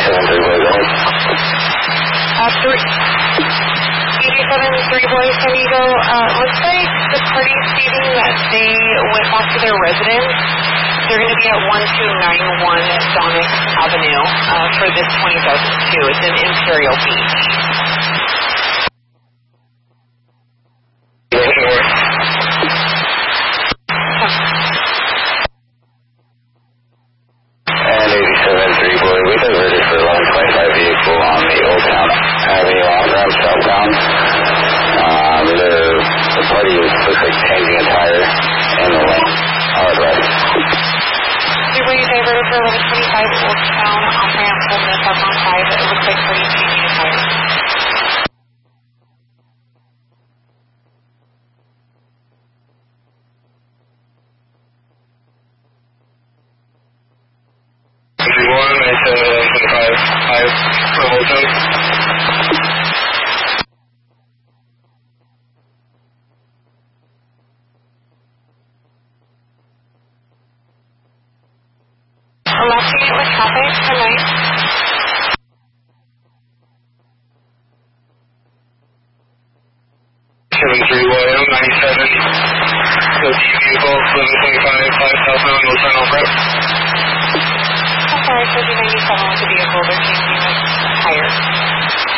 87-3 boys, San Diego. Looks like the party stating that they went back to their residence. They're going to be at 1291 Donick Avenue for this 20,002. It's in Imperial Beach. And 87-3 boy, we diverted for 1125 vehicle on the Old Town Avenue off-ramp southbound. The party looks like changing a tire in the lane. Hard right. Three-way diverted for 1125 Old Town off-ramp from the southbound side. It looks like party changing a tire. Left unit with traffic tonight. 7-3 William, 97. So vehicle, 1125, 5 southbound, no sign off route. I'm sorry, 97 with the vehicle. They're changing a tire.